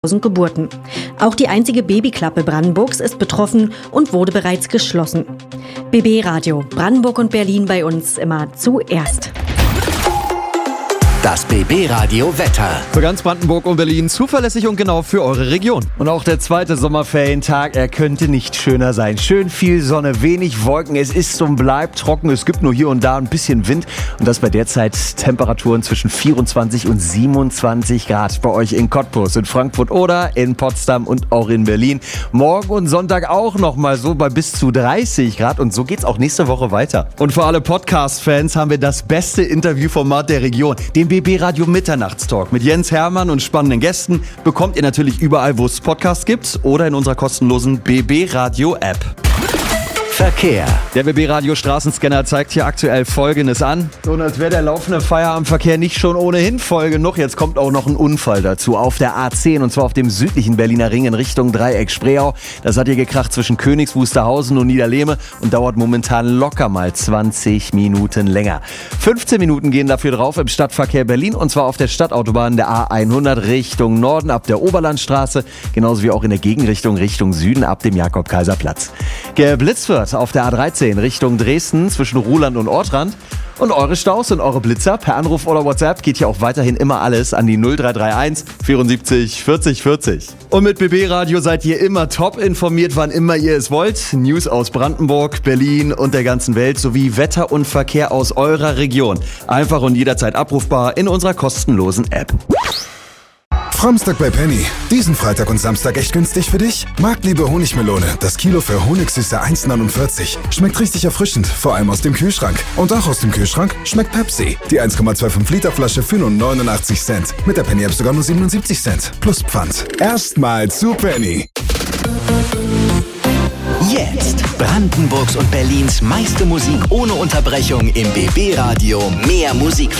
Geburten. Auch die einzige Babyklappe Brandenburgs ist betroffen und wurde bereits geschlossen. BB Radio, Brandenburg und Berlin bei uns immer zuerst. Das BB Radio Wetter. Für ganz Brandenburg und Berlin zuverlässig und genau für eure Region. Und auch der zweite Sommerferientag, er könnte nicht schöner sein. Schön viel Sonne, wenig Wolken, es ist und bleibt trocken. Es gibt nur hier und da ein bisschen Wind. Und das bei derzeit Temperaturen zwischen 24 und 27 Grad. Bei euch in Cottbus, in Frankfurt oder in Potsdam und auch in Berlin. Morgen und Sonntag auch nochmal so bei bis zu 30 Grad. Und so geht's auch nächste Woche weiter. Und für alle Podcast-Fans haben wir das beste Interviewformat der Region. Den BB Radio Mitternachtstalk mit Jens Hermann und spannenden Gästen bekommt ihr natürlich überall, wo es Podcasts gibt oder in unserer kostenlosen BB Radio App. Verkehr. Der BB Radio Straßenscanner zeigt hier aktuell Folgendes an. So, und als wäre der laufende Feierabendverkehr nicht schon ohnehin voll genug, jetzt kommt auch noch ein Unfall dazu auf der A10 und zwar auf dem südlichen Berliner Ring in Richtung Dreieck Spreeau. Das hat hier gekracht zwischen Königs Wusterhausen und Niederlehme und dauert momentan locker mal 20 Minuten länger. 15 Minuten gehen dafür drauf im Stadtverkehr Berlin und zwar auf der Stadtautobahn der A100 Richtung Norden ab der Oberlandstraße, genauso wie auch in der Gegenrichtung Richtung Süden ab dem Jakob-Kaiser-Platz. Geblitzt wird auf der A13 Richtung Dresden zwischen Ruhland und Ortrand. Und eure Staus und eure Blitzer per Anruf oder WhatsApp geht hier auch weiterhin immer alles an die 0331 74 40 40. Und mit BB Radio seid ihr immer top informiert, wann immer ihr es wollt. News aus Brandenburg, Berlin und der ganzen Welt sowie Wetter und Verkehr aus eurer Region. Einfach und jederzeit abrufbar in unserer kostenlosen App. Framstag bei Penny. Diesen Freitag und Samstag echt günstig für dich? Marktliebe Honigmelone. Das Kilo für Honigsüße 1,49. Schmeckt richtig erfrischend, vor allem aus dem Kühlschrank. Und auch aus dem Kühlschrank schmeckt Pepsi. Die 1,25 Liter Flasche für nur 89 Cent. Mit der Penny App sogar nur 77 Cent. Plus Pfand. Erstmal zu Penny. Jetzt Brandenburgs und Berlins meiste Musik ohne Unterbrechung im BB Radio. Mehr Musik